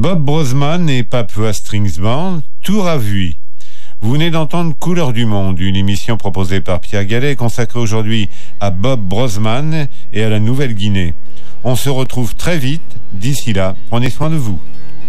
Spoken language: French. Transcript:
Bob Brosman et Papua Strings Band, tour à Vuit. Vous venez d'entendre Couleurs du Monde, une émission proposée par Pierre Gallet, consacrée aujourd'hui à Bob Brosman et à la Nouvelle-Guinée. On se retrouve très vite. D'ici là, prenez soin de vous.